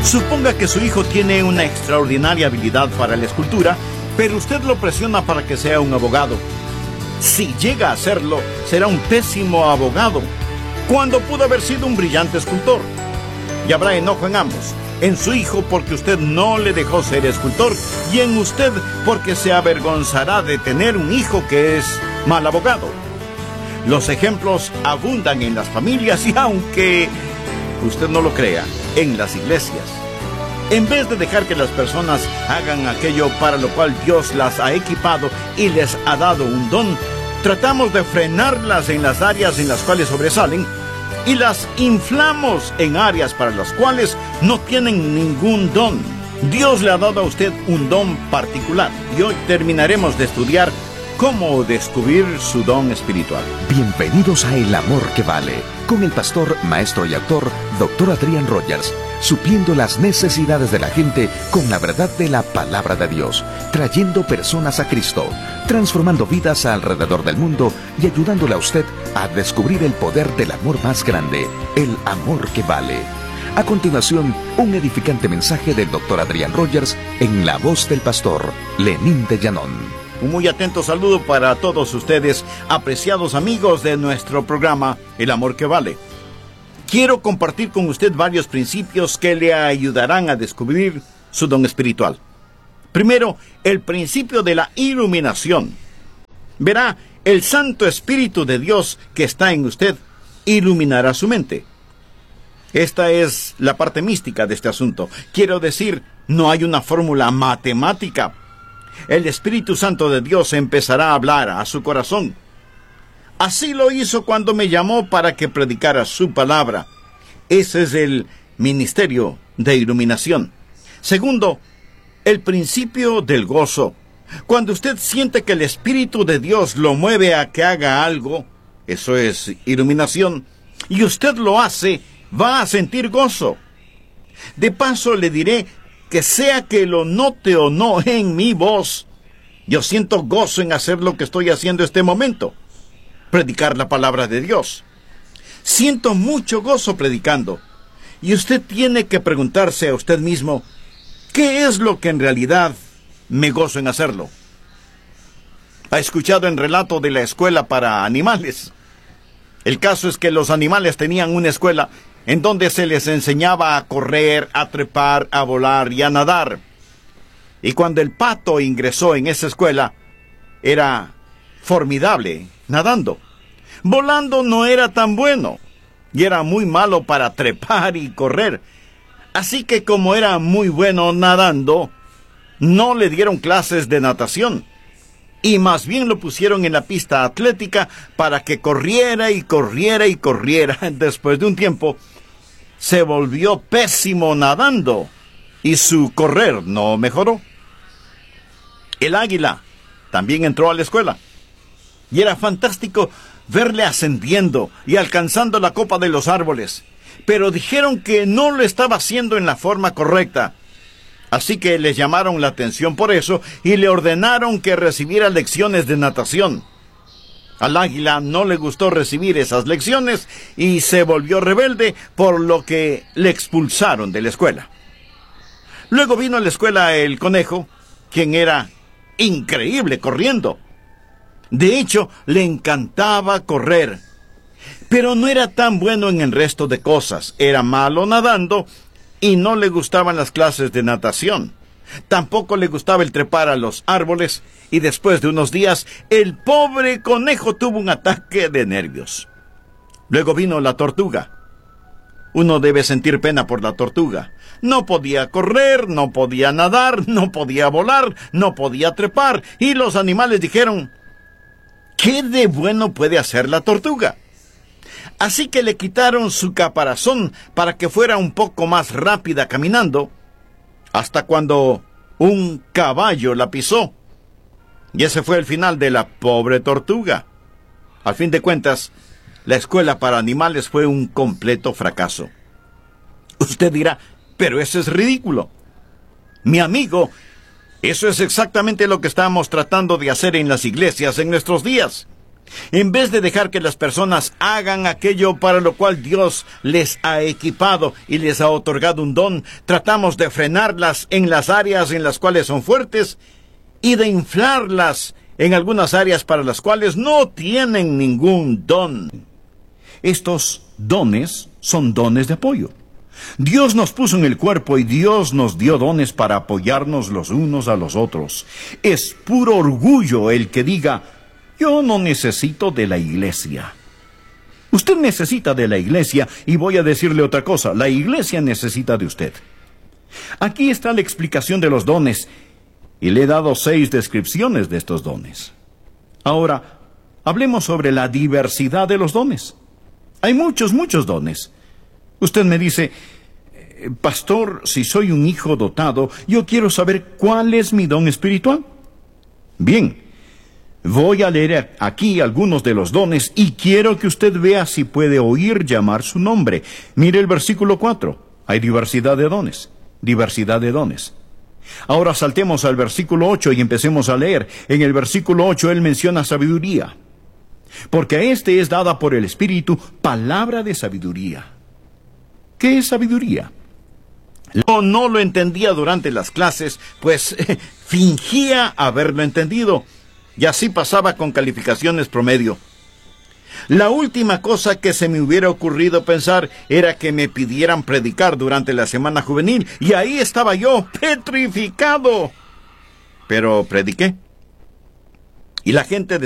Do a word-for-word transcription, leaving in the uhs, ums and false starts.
Suponga que su hijo tiene una extraordinaria habilidad para la escultura, pero usted lo presiona para que sea un abogado. Si llega a serlo, será un pésimo abogado, cuando pudo haber sido un brillante escultor. Y habrá enojo en ambos, en su hijo porque usted no le dejó ser escultor, y en usted porque se avergonzará de tener un hijo que es mal abogado. Los ejemplos abundan en las familias y, aunque usted no lo crea, en las iglesias. En vez de dejar que las personas hagan aquello para lo cual Dios las ha equipado y les ha dado un don, tratamos de frenarlas en las áreas en las cuales sobresalen y las inflamos en áreas para las cuales no tienen ningún don. Dios le ha dado a usted un don particular y hoy terminaremos de estudiar cómo descubrir su don espiritual. Bienvenidos a El Amor que Vale, con el pastor, maestro y autor, doctor Adrián Rogers, supliendo las necesidades de la gente con la verdad de la palabra de Dios, trayendo personas a Cristo, transformando vidas alrededor del mundo y ayudándole a usted a descubrir el poder del amor más grande, el amor que vale. A continuación, un edificante mensaje del doctor Adrián Rogers en la voz del pastor Lenín de Llanón. Un muy atento saludo para todos ustedes, apreciados amigos de nuestro programa El Amor que Vale. Quiero compartir con usted varios principios que le ayudarán a descubrir su don espiritual. Primero, el principio de la iluminación. Verá, el Santo Espíritu de Dios que está en usted iluminará su mente. Esta es la parte mística de este asunto. Quiero decir, no hay una fórmula matemática. El Espíritu Santo de Dios empezará a hablar a su corazón. Así lo hizo cuando me llamó para que predicara su palabra. Ese es el ministerio de iluminación. Segundo, el principio del gozo. Cuando usted siente que el Espíritu de Dios lo mueve a que haga algo, eso es iluminación, y usted lo hace, va a sentir gozo. De paso le diré que sea que lo note o no en mi voz, yo siento gozo en hacer lo que estoy haciendo este momento, predicar la palabra de Dios. Siento mucho gozo predicando, y usted tiene que preguntarse a usted mismo, ¿qué es lo que en realidad me gozo en hacerlo? ¿Ha escuchado el relato de la escuela para animales? El caso es que los animales tenían una escuela en donde se les enseñaba a correr, a trepar, a volar y a nadar. Y cuando el pato ingresó en esa escuela, era formidable nadando. Volando no era tan bueno, y era muy malo para trepar y correr. Así que como era muy bueno nadando, no le dieron clases de natación, y más bien lo pusieron en la pista atlética para que corriera y corriera y corriera. Después de un tiempo, se volvió pésimo nadando y su correr no mejoró. El águila también entró a la escuela y era fantástico verle ascendiendo y alcanzando la copa de los árboles, pero dijeron que no lo estaba haciendo en la forma correcta. Así que le llamaron la atención por eso y le ordenaron que recibiera lecciones de natación. Al águila no le gustó recibir esas lecciones y se volvió rebelde, por lo que le expulsaron de la escuela. Luego vino a la escuela el conejo, quien era increíble corriendo. De hecho, le encantaba correr, pero no era tan bueno en el resto de cosas. Era malo nadando y no le gustaban las clases de natación. Tampoco le gustaba el trepar a los árboles, y después de unos días, el pobre conejo tuvo un ataque de nervios. Luego vino la tortuga. Uno debe sentir pena por la tortuga. No podía correr, no podía nadar, no podía volar, no podía trepar, y los animales dijeron, ¿qué de bueno puede hacer la tortuga? Así que le quitaron su caparazón para que fuera un poco más rápida caminando, hasta cuando un caballo la pisó. Y ese fue el final de la pobre tortuga. Al fin de cuentas, la escuela para animales fue un completo fracaso. Usted dirá, pero eso es ridículo. Mi amigo, eso es exactamente lo que estamos tratando de hacer en las iglesias en nuestros días. En vez de dejar que las personas hagan aquello para lo cual Dios les ha equipado y les ha otorgado un don, tratamos de frenarlas en las áreas en las cuales son fuertes y de inflarlas en algunas áreas para las cuales no tienen ningún don. Estos dones son dones de apoyo. Dios nos puso en el cuerpo y Dios nos dio dones para apoyarnos los unos a los otros. Es puro orgullo el que diga: yo no necesito de la iglesia. Usted necesita de la iglesia, y voy a decirle otra cosa: la iglesia necesita de usted. Aquí está la explicación de los dones, y le he dado seis descripciones de estos dones. Ahora, hablemos sobre la diversidad de los dones. Hay muchos, muchos dones. Usted me dice: pastor, si soy un hijo dotado, yo quiero saber cuál es mi don espiritual. Bien, voy a leer aquí algunos de los dones y quiero que usted vea si puede oír llamar su nombre. Mire el versículo cuatro. Hay diversidad de dones. Diversidad de dones. Ahora saltemos al versículo ocho y empecemos a leer. En el versículo ocho él menciona sabiduría. Porque a este es dada por el Espíritu palabra de sabiduría. ¿Qué es sabiduría? Yo no lo entendía durante las clases, pues fingía haberlo entendido. Y así pasaba con calificaciones promedio. La última cosa que se me hubiera ocurrido pensar era que me pidieran predicar durante la semana juvenil, y ahí estaba yo, petrificado. Pero prediqué. Y la gente